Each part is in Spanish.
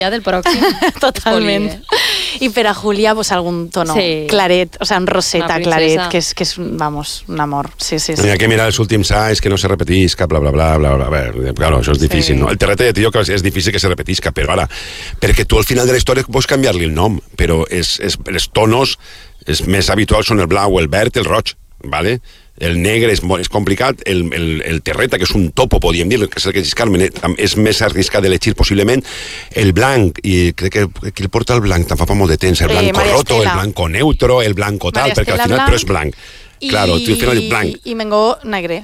del pròxim. Totalment. I per a Júlia, pues, algun tono claret, o sea, un roseta claret, que és, vamos, un amor. Sí. Hi ha que mirar els últims anys, que no se repetisca, bla, bla, bla, bla, bla. Bé, claro, això és difícil, no? El Terrete ja t'ho dic que és difícil que se repetisca, però ara, perquè tu al final de la història pots canviar-li el nom, però els tonos més habituals són el blau, el verd, el roig, ¿vale? El negre és complicat, el terreta, que és un topo, podríem dir, que és el que dius, Carmen, és més arriscat d'elegir possiblement, el blanc, i crec que qui el porta el blanc, fa molt de temps, el blanco roto, el blanco neutro, el blanco tal, perquè al final, però és blanc. Claro, tu al final dius blanc. I Mengó negre.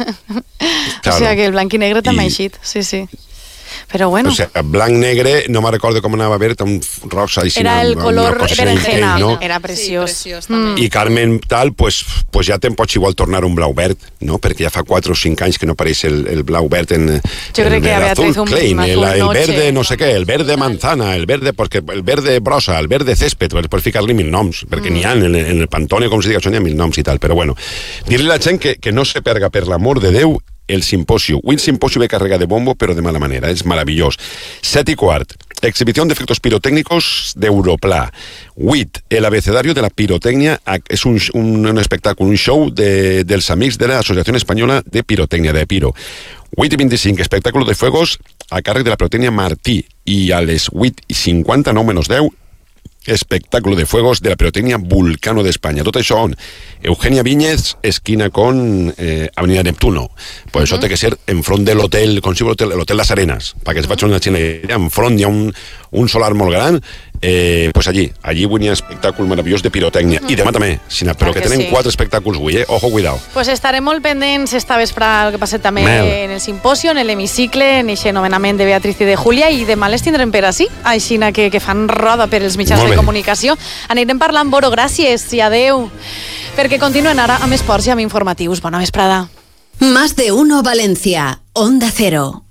O sigui que el blanc i negre també ha eixit, sí. Però bueno. O sigui, blanc-negre, no me'n recordo com anava a veure, un rosa... Era el color berenjena, no? Era preciós. Sí, preciós també. I Carmen tal, pues ja te'n pots igual tornar un blau-verd, no? Perquè ja fa 4 o 5 anys que no apareix el blau-verd en l'azul Klein, el verde no sé què, el verde manzana, el verde brossa, el verde césped, per ficar-li 1000 noms, perquè n'hi ha en el Pantone, com se diga, n'hi ha 1000 noms i tal, però bueno. Dir-li a la gent que no se perga, per l'amor de Déu, el simposio. Avui el simposio ve carregat de bombo, però de mala manera, és meravellós. 7:15, exhibición de efectos pirotécnicos d'Europla. 8, el abecedario de la pirotecnia, és un espectacle, un show dels amics de l'Associació Espanyola de Pirotecnia, de Piro. 8:25, espectáculo de fuegos a càrrec de la pirotecnia Martí. I a les 8:50, 9:10, espectáculo de fuegos de la pirotecnia Vulcano de España. Tot això on? Eugenia Viñez, esquina con Avenida Neptuno. Pues això té que ser enfront de l'hotel, com si l'hotel Las Arenas, perquè es faci una xina. Enfront hi ha un solar molt gran, pues allí avui hi ha espectacle meravellós de pirotècnia. I demà també, però que tenen 4 espectacles avui, ojo, cuidao. Pues estarem molt pendents esta vesprada el que passa també en el simposio, en l'hemicicle, en aquest nomenament de Beatriz i de Júlia, i demà les tindrem per així, aixina que fan roda per els mitjans de comunicació. Anirem parlant, Boro, gràcies i adeu, perquè continuen ara amb esports i amb informatius. Bona vesprada. Más de uno Valencia, Onda Cero.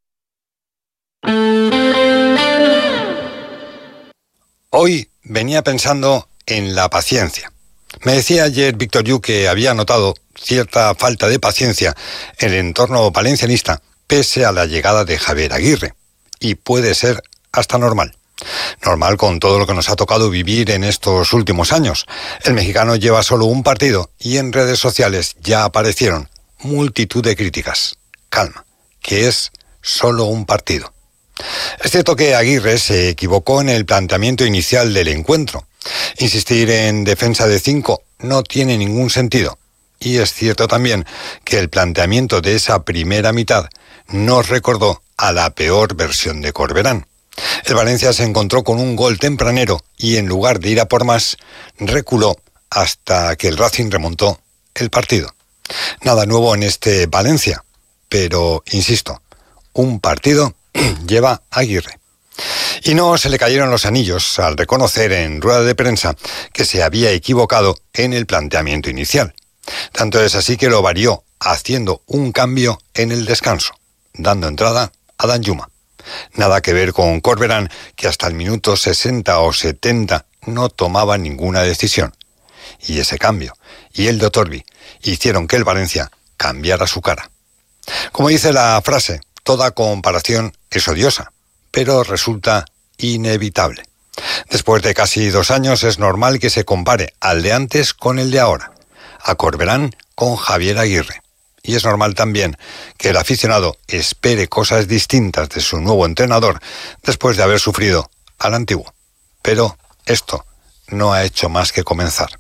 Hoy venía pensando en la paciencia. Me decía ayer Víctor Yu que había notado cierta falta de paciencia en el entorno valencianista pese a la llegada de Javier Aguirre. Y puede ser hasta normal. Normal con todo lo que nos ha tocado vivir en estos últimos años. El mexicano lleva solo un partido y en redes sociales ya aparecieron multitud de críticas. Calma, que es solo un partido. Es cierto que Aguirre se equivocó en el planteamiento inicial del encuentro. Insistir en defensa de 5 no tiene ningún sentido. Y es cierto también que el planteamiento de esa primera mitad nos recordó a la peor versión de Corberán. El Valencia se encontró con un gol tempranero y en lugar de ir a por más, reculó hasta que el Racing remontó el partido. Nada nuevo en este Valencia, pero, insisto, un partido lleva Aguirre. Y no se le cayeron los anillos al reconocer en rueda de prensa que se había equivocado en el planteamiento inicial. Tanto es así que lo varió haciendo un cambio en el descanso, dando entrada a Danjuma. Nada que ver con Corberán, que hasta el minuto 60 o 70 no tomaba ninguna decisión. Y ese cambio y el de Otorbi hicieron que el Valencia cambiara su cara. Como dice la frase, toda comparación es odiosa, pero resulta inevitable. Después de casi 2 años es normal que se compare al de antes con el de ahora, a Corberán con Javier Aguirre. Y es normal también que el aficionado espere cosas distintas de su nuevo entrenador después de haber sufrido al antiguo. Pero esto no ha hecho más que comenzar.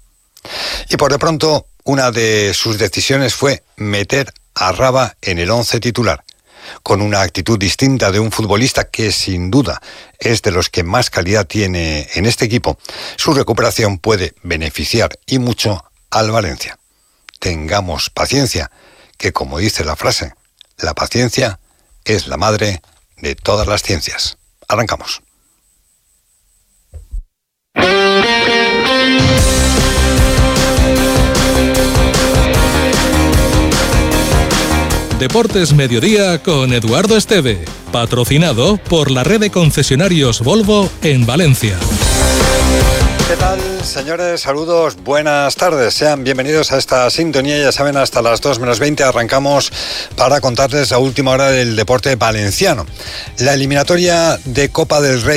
Y por de pronto, una de sus decisiones fue meter a Raba en el 11 titular, con una actitud distinta de un futbolista que sin duda es de los que más calidad tiene en este equipo. Su recuperación puede beneficiar y mucho al Valencia. Tengamos paciencia, que como dice la frase, la paciencia es la madre de todas las ciencias. Arrancamos. Deportes Mediodía con Eduardo Esteve, patrocinado por la red de concesionarios Volvo en Valencia. ¿Qué tal, señores? Saludos, buenas tardes. Sean bienvenidos a esta sintonía. Ya saben, hasta las 2 menos 20 arrancamos para contarles la última hora del deporte valenciano. La eliminatoria de Copa del Rey